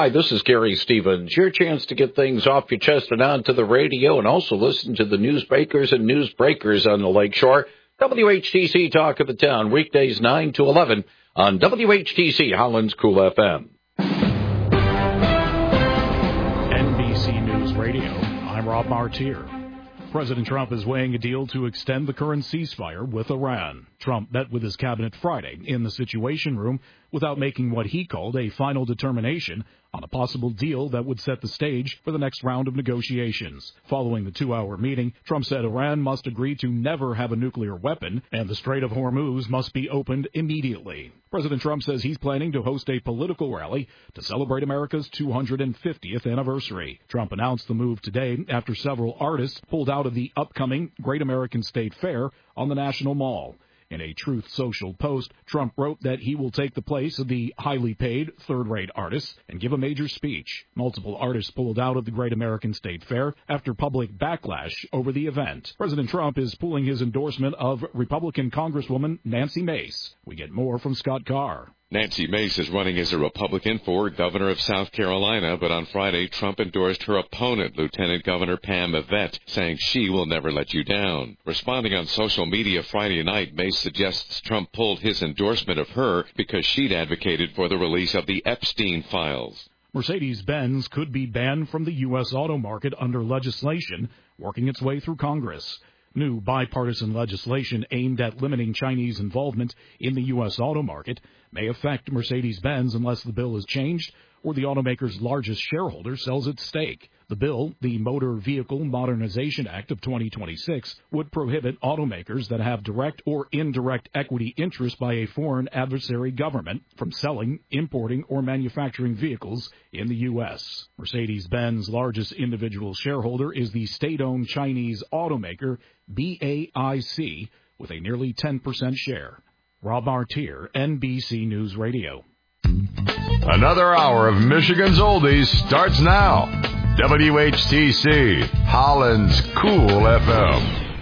Hi, this is Gary Stevens. Your chance to get things off your chest and onto the radio and also listen to the newsmakers and newsbreakers on the Lakeshore. WHTC Talk of the Town, weekdays 9 to 11 on WHTC Holland's Cool FM. NBC News Radio, I'm Rob Martier. President Trump is weighing a deal to extend the current ceasefire with Iran. Trump met with his cabinet Friday in the Situation Room without making what he called a final determination on a possible deal that would set the stage for the next round of negotiations. Following the 2-hour meeting, Trump said Iran must agree to never have a nuclear weapon and the Strait of Hormuz must be opened immediately. President Trump says he's planning to host a political rally to celebrate America's 250th anniversary. Trump announced the move today after several artists pulled out of the upcoming Great American State Fair on the National Mall. In a Truth Social post, Trump wrote that he will take the place of the highly paid, third-rate artists and give a major speech. Multiple artists pulled out of the Great American State Fair after public backlash over the event. President Trump is pulling his endorsement of Republican Congresswoman Nancy Mace. We get more from Scott Carr. Nancy Mace is running as a Republican for governor of South Carolina, but on Friday, Trump endorsed her opponent, Lieutenant Governor Pam Yvette, saying she will never let you down. Responding on social media Friday night, Mace suggests Trump pulled his endorsement of her because she'd advocated for the release of the Epstein files. Mercedes-Benz could be banned from the U.S. auto market under legislation working its way through Congress. New bipartisan legislation aimed at limiting Chinese involvement in the U.S. auto market may affect Mercedes-Benz unless the bill is changed or the automaker's largest shareholder sells its stake. The bill, the Motor Vehicle Modernization Act of 2026, would prohibit automakers that have direct or indirect equity interest by a foreign adversary government from selling, importing, or manufacturing vehicles in the U.S. Mercedes-Benz largest individual shareholder is the state-owned Chinese automaker BAIC with a nearly 10% share. Rob Martier, NBC News Radio. Another hour of Michigan's Oldies starts now. WHTC, Holland's Cool FM.